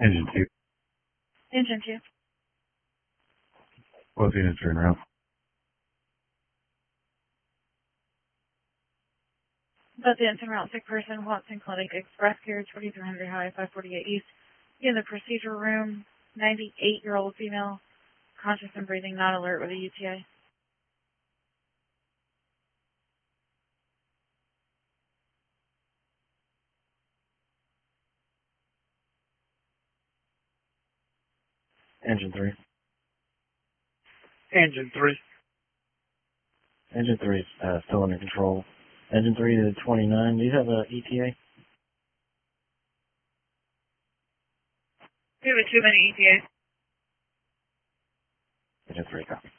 Engine 2. Engine 2. What's the unit turn around? Both the en route, sick person, Watson Clinic, Express Carriage, 4300 Highway 548 East. In the procedure room, 98-year-old female, conscious and breathing, not alert with a UTI. Engine 3. Engine 3. Engine 3 is still under control. Engine 3 to 29. Do you have a ETA? We have a 2-minute ETA. Engine 3, copy.